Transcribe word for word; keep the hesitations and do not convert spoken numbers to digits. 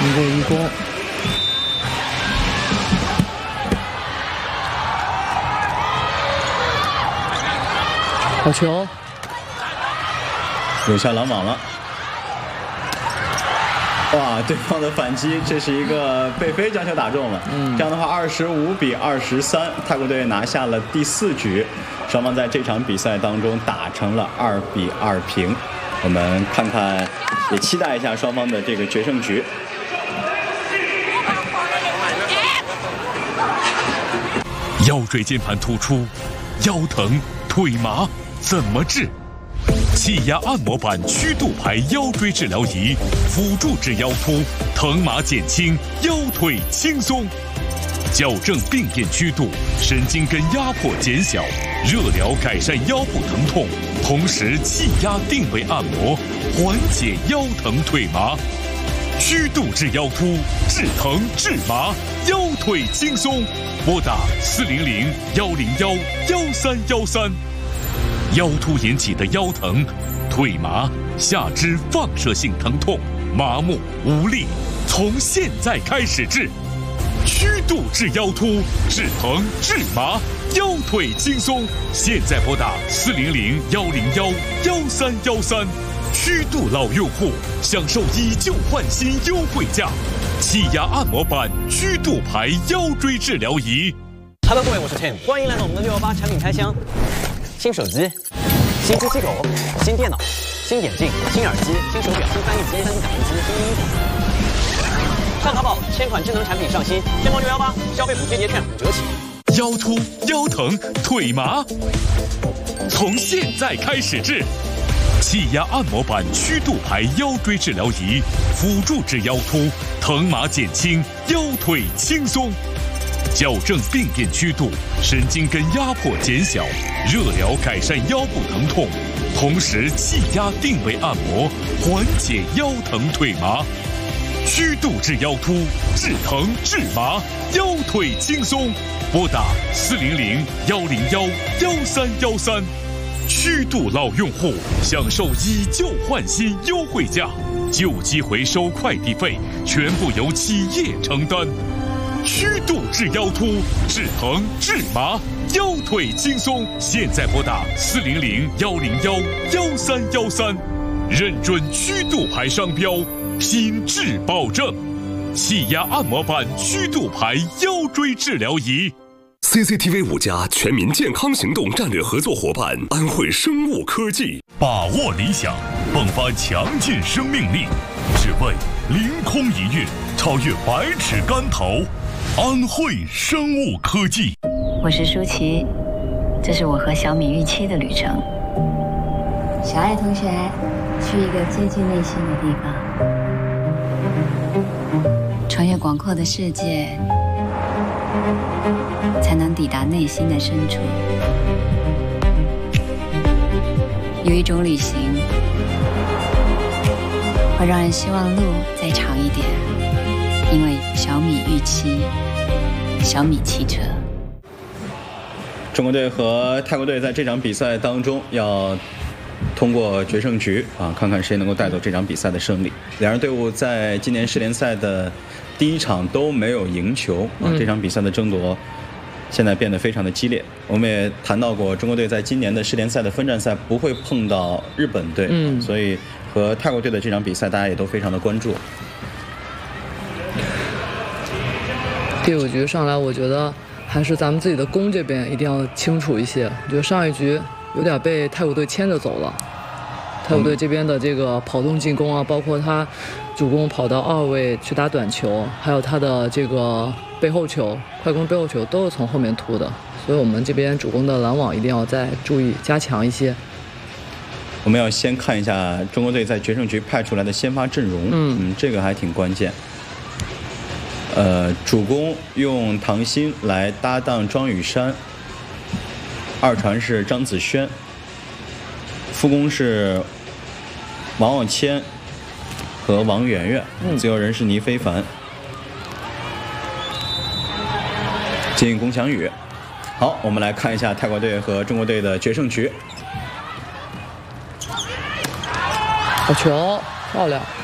一个一攻。好球！ 有下拦网了。哇，对方的反击，这是一个背飞将球打中了。嗯，这样的话，二十五比二十三，泰国队拿下了第四局。双方在这场比赛当中打成了二比二平。我们看看，也期待一下双方的这个决胜局。 腰椎间盘突出，腰疼、腿麻怎么治？气压按摩板曲度牌腰椎治疗仪，辅助治腰突，疼麻减轻，腰腿轻松，矫正病变曲度，神经根压迫减小，热疗改善腰部疼痛，同时气压定位按摩，缓解腰疼腿麻。曲度治腰突，治疼治麻，腰腿轻松。拨打四零零幺零幺幺三幺三。腰突引起的腰疼、腿麻、下肢放射性疼痛、麻木无力，从现在开始治。曲度治腰突，治疼治麻，腰腿轻松。现在拨打四零零幺零幺幺三幺三。曲度老用户享受以旧换新优惠价，气压按摩板曲度牌腰椎治疗仪。 Hello， 各位，我是 Tim， 欢迎来到我们的六幺八产品开箱。新手机、新机器狗、新电脑、新眼镜、新耳机、新手表、新翻译机、三 D 打印机、新衣服。上淘宝，千款智能产品上新，天猫六幺八消费补贴节券五折起。 腰突、腰疼、腿麻，从现在开始治。气压按摩板曲度牌腰椎治疗仪，辅助治腰突，疼麻减轻，腰腿轻松，矫正病变曲度，神经根压迫减小，热疗改善腰部疼痛，同时气压定位按摩，缓解腰疼腿麻。曲度治腰突，治疼治麻，腰腿轻松。拨打四零零幺零幺幺三幺三。曲度老用户享受以旧换新优惠价，旧机回收快递费全部由企业承担。曲度治腰突，治疼治麻，腰腿轻松。现在拨打四零零幺零幺幺三幺三，认准曲度牌商标，品质保证。气压按摩板曲度牌腰椎治疗仪。 C C T V 五家全民健康行动战略合作伙伴安慧生物科技， 把握理想，迸发强劲生命力，只为凌空一跃，超越百尺竿头。安慧生物科技。 我是舒淇，这是我和小米预期的旅程。小爱同学，去一个接近内心的地方，穿越广阔的世界，才能抵达内心的深处。有一种旅行，会让人希望路再长一点，因为小米预期，小米汽车。 中国队和泰国队在这场比赛当中要通过决胜局啊，看看谁能够带走这场比赛的胜利。两人队伍在今年世联赛的第一场都没有赢球啊，这场比赛的争夺现在变得非常的激烈。我们也谈到过，中国队在今年的世联赛的分站赛不会碰到日本队，嗯，所以和泰国队的这场比赛大家也都非常的关注。 第五局上来，我觉得还是咱们自己的攻这边一定要清楚一些。我觉得上一局有点被泰国队牵着走了。泰国队这边的这个跑动进攻啊，包括他主攻跑到二位去打短球，还有他的这个背后球、快攻背后球都是从后面突的，所以我们这边主攻的拦网一定要再注意加强一些。 我们要先看一下中国队在决胜局派出来的先发阵容，嗯, 嗯这个还挺关键。呃，主攻用唐鑫来搭档庄宇珊，二传是张子萱，副攻是王傲谦和王媛媛，自由人是倪非凡，接应龚翔宇。好，我们来看一下泰国队和中国队的决胜局。 好球，漂亮！